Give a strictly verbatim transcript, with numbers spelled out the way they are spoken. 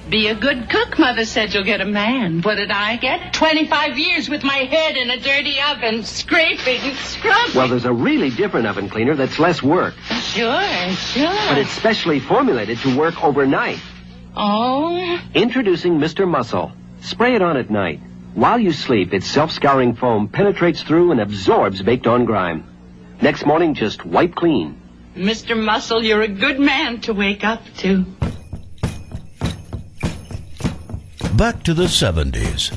Be a good cook, Mother said you'll get a man. What did I get? twenty-five years with my head in a dirty oven, scraping, scrubbing. Well, there's a really different oven cleaner that's less work. Sure, sure. But it's specially formulated to work overnight. Oh? Introducing Mister Muscle. Spray it on at night. While you sleep, its self-scouring foam penetrates through and absorbs baked-on grime. Next morning, just wipe clean. Mister Muscle, you're a good man to wake up to. Back to the seventies.